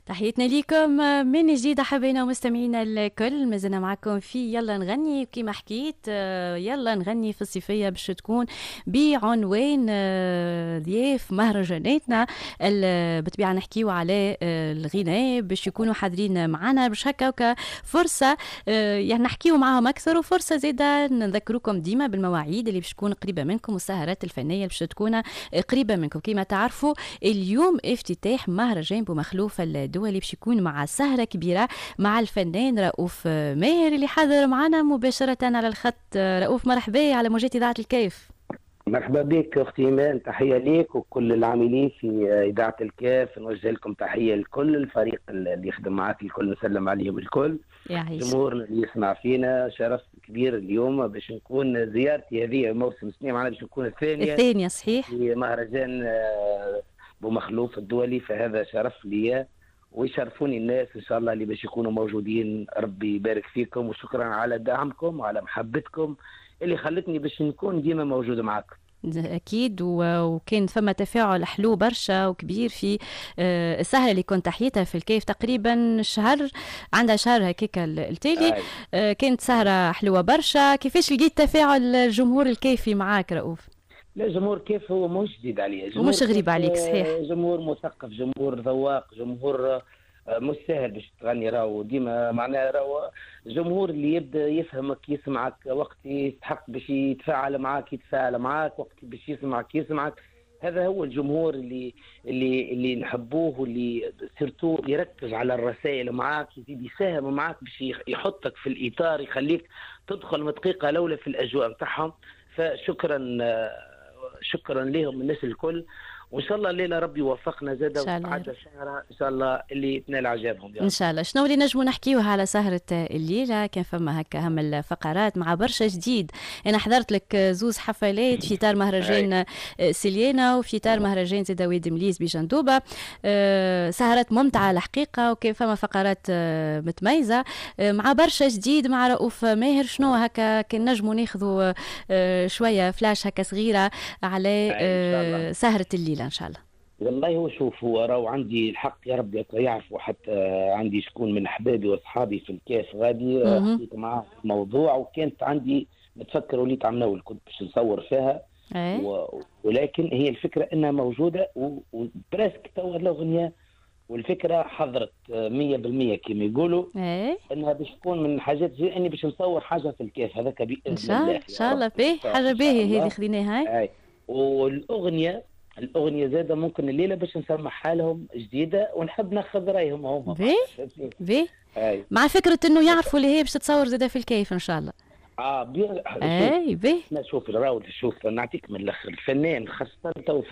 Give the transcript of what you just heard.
تحياتنا ليكم من جديد أحبائنا ومستمعينا الكل. مازلنا معكم في يلا نغني كيما حكيت. يلا نغني في الصيفية باش تكون بعنوان ضياف مهرجاناتنا بالطبيعة نحكيو على الغناء باش يكونوا حاضرين معنا باش هكا فرصة يعني نحكيو معاهم أكثر، وفرصة زيادة نذكروكم ديما بالمواعيد اللي باش تكون قريبة منكم والسهرات الفنية باش تكون قريبة منكم. كيما تعرفوا اليوم افتتاح مهرجان بومخلوف الدولي باش يكون مع سهرة كبيرة مع الفنان رؤوف ماهر اللي حاضر معنا مباشرة على الخط. رؤوف مرحبا على موجات إذاعة الكيف. مرحبا بك اختي ايمان، تحيه ليك وكل العاملين في اذاعه الكاف. نوجه لكم تحيه لكل الفريق اللي يخدم معك الكل، نسلم عليهم الكل. جمهورنا اللي يسمع فينا، شرف كبير اليوم باش نكون زيارتي هذه موسم سنين معنا باش نكون الثانيه صحيح في مهرجان بومخلوف الدولي، فهذا شرف لي ويشرفوني الناس ان شاء الله اللي باش يكونوا موجودين. ربي يبارك فيكم وشكرا على دعمكم وعلى محبتكم اللي خلتني باش نكون ديما موجود معاكم. أكيد وكان ثم تفاعل حلو برشا وكبير في السهرة اللي كنت تحيتها في الكيف تقريبا شهر، عندها شهر هكاك التالي. كانت سهرة حلوة برشا. كيفاش لقيت تفاعل الجمهور الكيفي معاك رؤوف؟ لا، جمهور كيف هو مش جديد عليه، ومش غريب عليك صحيح. جمهور مثقف، جمهور ذواق، جمهور مش سهل باش تغني، راهو ديما معناها راهو جمهور اللي يبدا يفهمك يسمعك وقت يستحق باش يتفاعل معاك وقت باش يسمعك. هذا هو الجمهور اللي نحبوه، واللي سيرتو يركز على الرسائل معاك، يزيد يساهم معاك باش يحطك في الاطار، يخليك تدخل دقيقه الاولى في الاجواء نتاعهم. شكرا لهم الناس الكل، وان شاء الله الليله ربي يوفقنا زاده وتعدى سهره ان شاء الله اللي تنال اعجابهم ان شاء الله. شنو اللي نجموا نحكيوها على سهره الليله؟ كان فما هكا هم الفقرات مع برشا جديد. انا حضرت لك زوز حفلات في اطار مهرجان سيليانا وفي اطار مهرجان زاد واد مليز بجندوبه. سهرات ممتعه الحقيقه، وكان فما فقرات متميزه مع برشا جديد مع رؤوف ماهر. شنو هكا كان نجموا ناخذوا شويه فلاش هكا صغيره على سهره الليله ان شاء الله؟ والله هو شوف، هو راهو عندي الحق يا ربي يعرفوا، حتى عندي شكون من احبابي واصحابي في الكاف غادي حكيت معاه في الموضوع، وكانت عندي نتفكر وليت عمناول كنت باش نصور فيها. ولكن هي الفكره انها موجوده وبراسك توا الاغنيه والفكره حضرت 100% كما يقولوا. انها باش تكون من حاجات اني باش نصور حاجه في الكاف هذاك باذن الله. ان شاء الله باهي، حاجه باهيه هذه خذيناها. والاغنيه زاده ممكن الليله باش نسمعها لهم جديده، ونحب ناخذ رايهم هم بي مع فكره انه يعرفوا اللي هي باش تتصور زاده في الكيف ان شاء الله. بي بي شوف راهو، شوف نعطيك من الاخر، الفنان خاصه